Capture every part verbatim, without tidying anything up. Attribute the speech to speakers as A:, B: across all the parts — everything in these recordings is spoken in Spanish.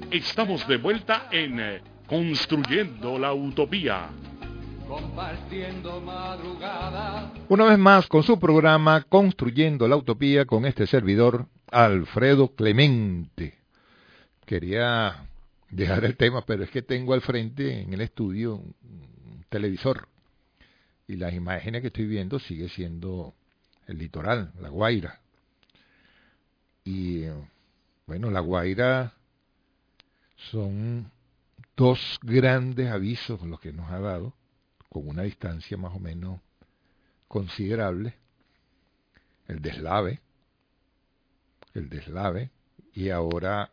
A: Estamos de vuelta en eh, Construyendo la Utopía.
B: Compartiendo madrugada.
C: Una vez más con su programa Construyendo la Utopía con este servidor Alfredo Clemente. Quería dejar el tema, pero es que tengo al frente en el estudio un televisor y las imágenes que estoy viendo sigue siendo el litoral, La Guaira. Y bueno, La Guaira son dos grandes avisos los que nos ha dado, con una distancia más o menos considerable, el deslave, el deslave, y ahora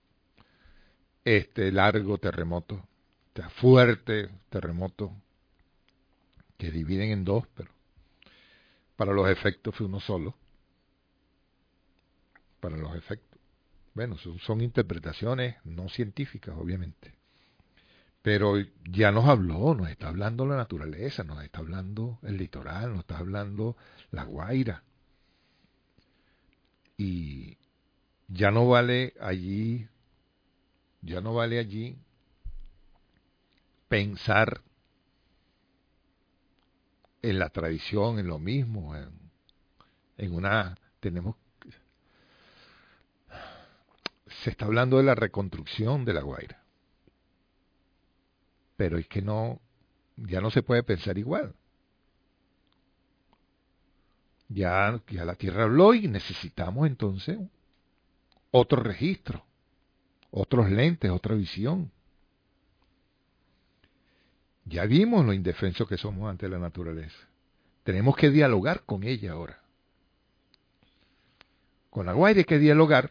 C: este largo terremoto, este fuerte terremoto, que dividen en dos, pero para los efectos fue uno solo, para los efectos. Bueno, son, son interpretaciones no científicas, obviamente. Pero ya nos habló, nos está hablando la naturaleza, nos está hablando el litoral, nos está hablando La Guaira. Y ya no vale allí, ya no vale allí pensar en la tradición, en lo mismo, en, en una, tenemos, se está hablando de la reconstrucción de La Guaira. Pero es que no, ya no se puede pensar igual. Ya, ya la Tierra habló y necesitamos entonces otro registro, otros lentes, otra visión. Ya vimos lo indefensos que somos ante la naturaleza. Tenemos que dialogar con ella ahora. Con La Guaira hay que dialogar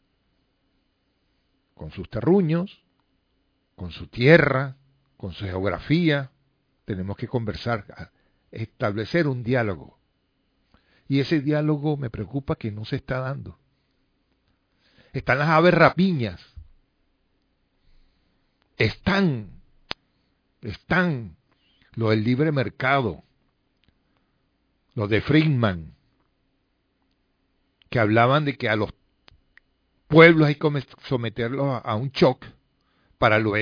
C: con sus terruños, con su tierra, con su geografía. Tenemos que conversar, establecer un diálogo. Y ese diálogo me preocupa que no se está dando. Están las aves rapiñas. Están, están los del libre mercado, los de Friedman, que hablaban de que a los pueblos hay que someterlos a un shock para luego